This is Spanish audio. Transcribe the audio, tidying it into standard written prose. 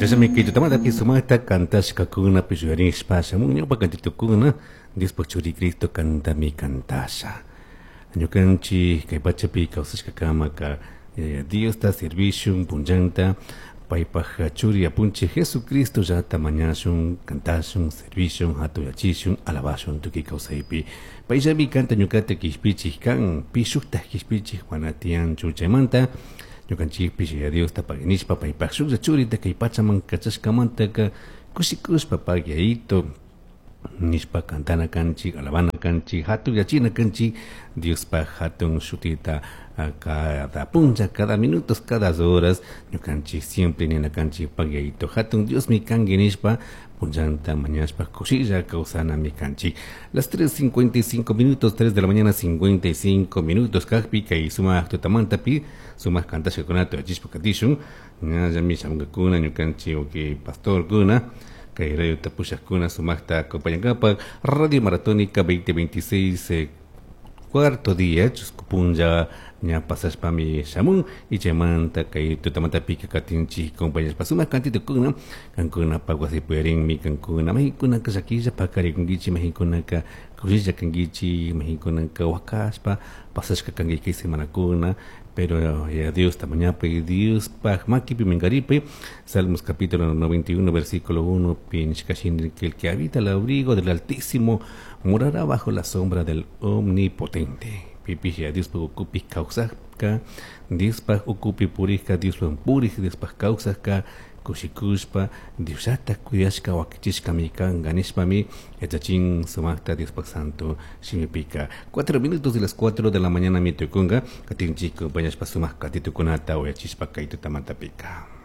Jasami kita tamada pi sumata kantas kakuna pi suyaring spasa munyo pakantitukuna dispo churi Cristo kanta mi cantasa. Anyukanchi kay bacha pi kausas kakama ka Dios ta servicio punjanta paipaja churi apunchi Jesucristo ya tamañasun cantasun servicio hatu yachishun alabasun tuki kausaipi. Paijami canta nyukate kispichi kan pisukta kispichi wanatian chuchaimanta. Yo canchi pichi a Dios tapaginish papa y paxuk de churita que pachaman cachascamanta que cusikus papa guiaito nispa cantana canchi alabana canchi hatu yachina canchi Dios pa hatun shutita a cada puncha cada minutos cada horas yo canchi siempre ni la canchi pagueito hatun Dios mi canguinishpa punjanta mañaspa cosilla causana mi canchi las 3:55 minutos 3 de la mañana 55 minutos cajpica y suma totamanta pi suma cantas con ato chispa catishun ya mi samga kuna yo canchi o que pastor kuna que radio tapusha kuna sumasta acompaña pa radio maratónica 2026 cuarto día chuscupunja nya pasas pa mi shamun y chemanta que tutamanta pica katinchi compañías pasuma cantito kuna kankuna pagwasi puering mi kankuna mahikuna kasakija pa karikungichi mahikuna ka kusija kangichi mahikuna ka wakas pa pasas ka kangichi semana kuna pero ya Dios tamaña pe Dios pa maki pi mengaripe Salmos capítulo 91 versículo 1 pinchkashin que el que habita el abrigo del Altísimo morará bajo la sombra del Omnipotente. Pipi ya Dios pa ocupi causas ka Dios pa ocupi purika Dios pa purika Dios pa causas ka kushikushpa Dios ata kuyashka wakichishka mikan ganishpa mi etachin sumacta Dios pa santo shimipika 4 minutos de las 4 de la mañana mi tukunga katinchi compañías pa sumac katitukunata o yachishpa kaito tamantapika.